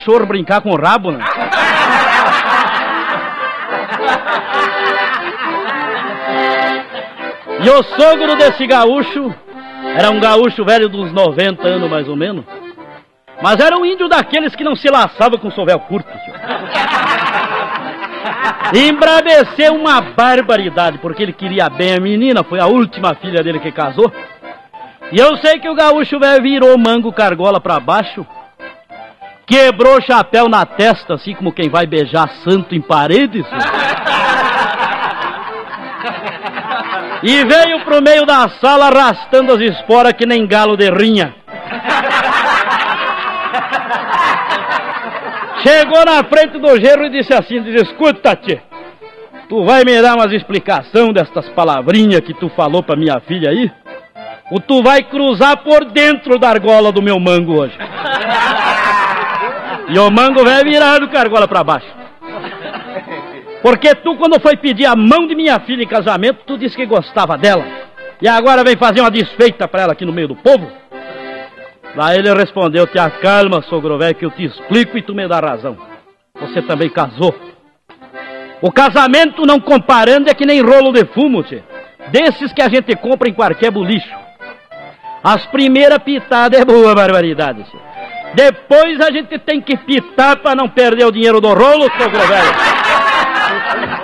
cachorro brincar com o rabo, né? E o sogro desse gaúcho era um gaúcho velho dos 90 anos, mais ou menos. Mas era um índio daqueles que não se laçava com sovel curto, senhor. Embraveceu uma barbaridade, porque ele queria bem a menina, foi a última filha dele que casou. E eu sei que o gaúcho velho virou mango cargola pra baixo, quebrou o chapéu na testa, assim como quem vai beijar santo em paredes, senhor. E veio pro meio da sala arrastando as esporas que nem galo de rinha. Chegou na frente do genro e disse assim, escuta, tchê, tu vai me dar umas explicações destas palavrinhas que tu falou pra minha filha aí? Ou tu vai cruzar por dentro da argola do meu mango hoje? E o mango vai virar do cargola pra baixo. Porque tu, quando foi pedir a mão de minha filha em casamento, tu disse que gostava dela. E agora vem fazer uma desfeita pra ela aqui no meio do povo? Daí ele respondeu, te acalma, sogro velho, que eu te explico e tu me dá razão. Você também casou. O casamento, não comparando, é que nem rolo de fumo, tchê. Desses que a gente compra em qualquer bolicho. As primeiras pitadas é boa barbaridade, tchê. Depois a gente tem que pitar pra não perder o dinheiro do rolo, sogro velho.